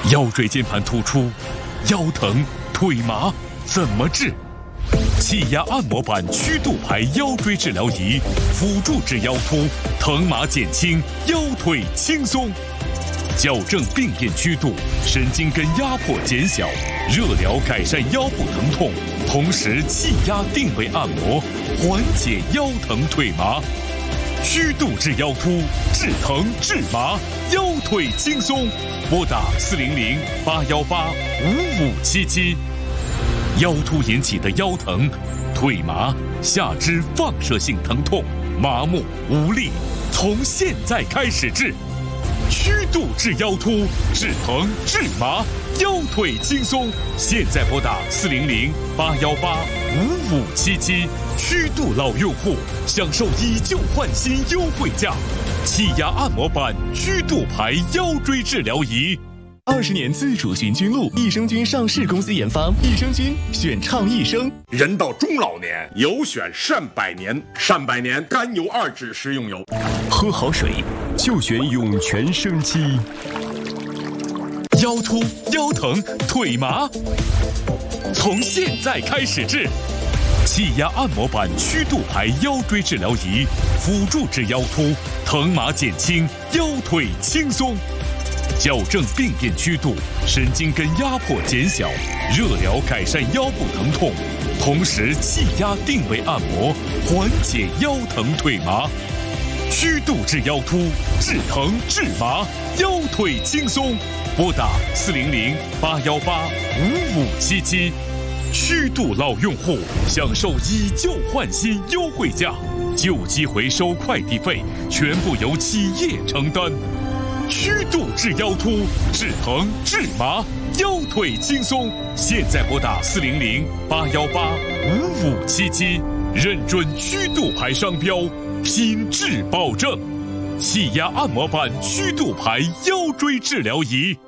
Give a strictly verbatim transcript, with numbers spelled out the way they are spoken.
腰椎间盘突出、腰疼、腿麻怎么治？气压按摩板曲度排腰椎治疗仪，辅助治腰突，疼麻减轻，腰腿轻松。矫正病变曲度，神经根压迫减小，热疗改善腰部疼痛，同时气压定位按摩，缓解腰疼腿麻。曲度治腰突，治疼治麻，腰腿轻松。拨打四零零八幺八五五七七。腰突引起的腰疼、腿麻、下肢放射性疼痛、麻木无力，从现在开始治。曲度治腰突，治疼治麻，腰腿轻松。现在拨打四零零八幺八五五七七。曲度老用户享受以旧换新优惠价，气压按摩板曲度排腰椎治疗仪。 二十年自主寻菌露，益生菌上市公司研发，益生菌选倡益生。 人到中老年，有选善百年，善百年甘油二酯食用油。 喝好水就选涌泉生机。 腰突、腰疼、腿麻，从现在开始治。气压按摩板曲度排腰椎治疗仪，辅助治腰突，疼麻减轻，腰腿轻松。矫正病变曲度，神经根压迫减小，热疗改善腰部疼痛，同时气压定位按摩，缓解腰疼腿麻。曲度治腰突，治疼治麻，腰腿轻松。拨打四零零八幺八五五七七。曲度老用户享受以旧换新优惠价，旧机回收快递费全部由企业承担。曲度治腰突，治疼治麻，腰腿轻松。现在拨打四零零八幺八五五七七，认准曲度牌商标，品质保证。气压按摩板曲度牌腰椎治疗仪。